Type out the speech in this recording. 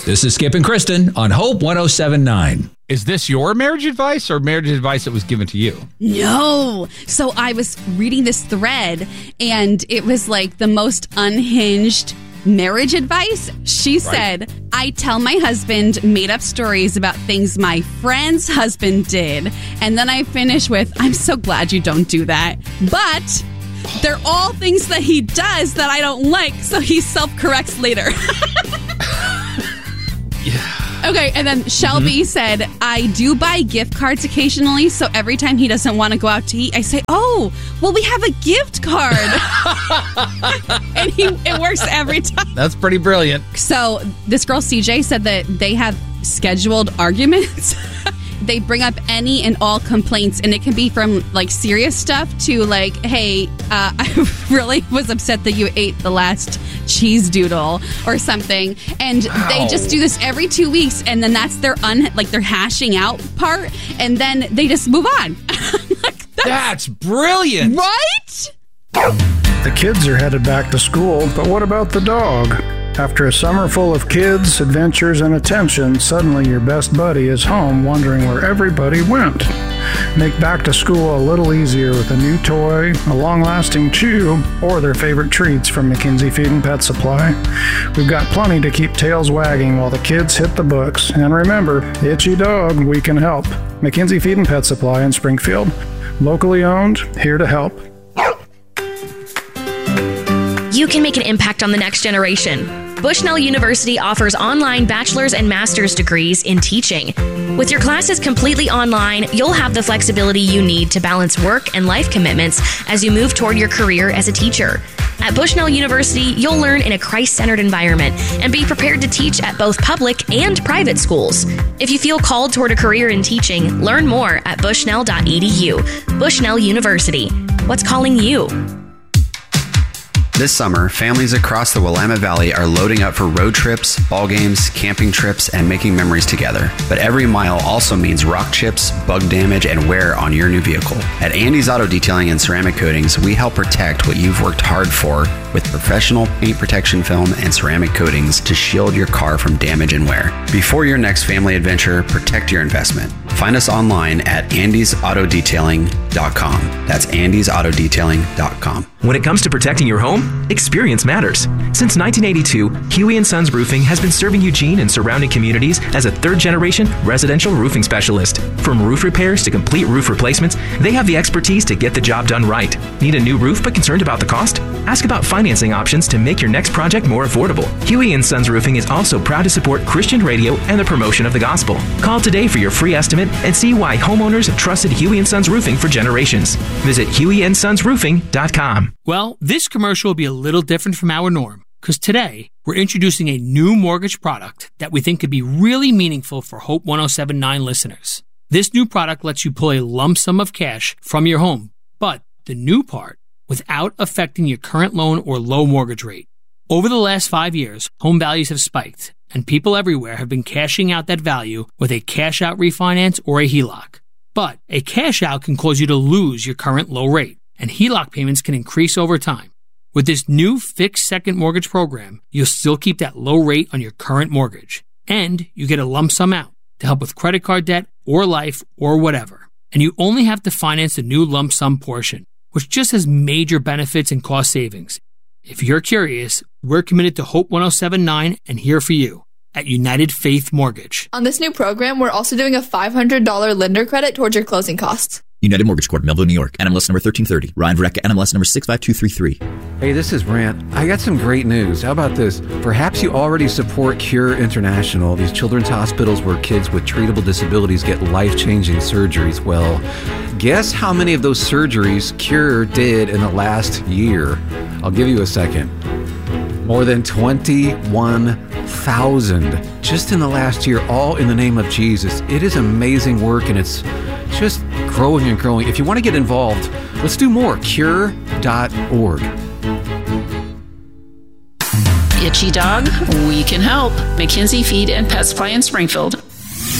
This is Skip and Kristen on Hope 107.9. Is this your marriage advice or marriage advice that was given to you? No. So I was reading this thread, and it was like the most unhinged marriage advice. She said, I tell my husband made up stories about things my friend's husband did. And then I finish with, I'm so glad you don't do that. But they're all things that he does that I don't like, so he self-corrects later. Yeah. Okay, and then Shelby said, I do buy gift cards occasionally, so every time he doesn't want to go out to eat, I say, oh, well, we have a gift card. And it works every time. That's pretty brilliant. So this girl, CJ, said that they have scheduled arguments. They bring up any and all complaints, and it can be from like serious stuff to like, hey, I really was upset that you ate the last cheese doodle or something. And they just do this every 2 weeks, and then that's their their hashing out part, and then they just move on. That's brilliant. Right? The kids are headed back to school, but what about the dog? After a summer full of kids, adventures, and attention, suddenly your best buddy is home wondering where everybody went. Make back to school a little easier with a new toy, a long-lasting chew, or their favorite treats from McKinsey Feed and Pet Supply. We've got plenty to keep tails wagging while the kids hit the books. And remember, itchy dog, we can help. McKinsey Feed and Pet Supply in Springfield. Locally owned, here to help. You can make an impact on the next generation. Bushnell University offers online bachelor's and master's degrees in teaching. With your classes completely online, you'll have the flexibility you need to balance work and life commitments as you move toward your career as a teacher. At Bushnell University, you'll learn in a Christ-centered environment and be prepared to teach at both public and private schools. If you feel called toward a career in teaching, learn more at bushnell.edu. Bushnell University. What's calling you? This summer, families across the Willamette Valley are loading up for road trips, ball games, camping trips, and making memories together. But every mile also means rock chips, bug damage, and wear on your new vehicle. At Andy's Auto Detailing and Ceramic Coatings, we help protect what you've worked hard for with professional paint protection film and ceramic coatings to shield your car from damage and wear. Before your next family adventure, protect your investment. Find us online at andysautodetailing.com. That's andysautodetailing.com. When it comes to protecting your home, experience matters. Since 1982, Huey & Sons Roofing has been serving Eugene and surrounding communities as a third-generation residential roofing specialist. From roof repairs to complete roof replacements, they have the expertise to get the job done right. Need a new roof but concerned about the cost? Ask about financing options to make your next project more affordable. Huey & Sons Roofing is also proud to support Christian radio and the promotion of the gospel. Call today for your free estimate and see why homeowners have trusted Huey & Sons Roofing for generations. Visit HueyandSonsRoofing.com. Well, this commercial will be a little different from our norm, because today we're introducing a new mortgage product that we think could be really meaningful for Hope 107.9 listeners. This new product lets you pull a lump sum of cash from your home, but the new part, without affecting your current loan or low mortgage rate. Over the last 5 years, home values have spiked, and people everywhere have been cashing out that value with a cash-out refinance or a HELOC. But a cash-out can cause you to lose your current low rate, and HELOC payments can increase over time. With this new fixed second mortgage program, you'll still keep that low rate on your current mortgage, and you get a lump sum out to help with credit card debt or life or whatever. And you only have to finance the new lump sum portion, which just has major benefits and cost savings. If you're curious, we're committed to Hope 107.9 and here for you at United Faith Mortgage. On this new program, we're also doing a $500 lender credit towards your closing costs. United Mortgage Corp, Melville, New York. NMLS number 1330. Ryan Varecka, NMLS number 65233. Hey, this is Brant. I got some great news. How about this? Perhaps you already support Cure International, these children's hospitals where kids with treatable disabilities get life-changing surgeries. Well, guess how many of those surgeries Cure did in the last year? I'll give you a second. More than 21,000 just in the last year, all in the name of Jesus. It is amazing work, and it's just growing and growing. If you want to get involved, let's do more. Cure.org. Itchy dog, we can help. McKinsey Feed and Pet Supply in Springfield.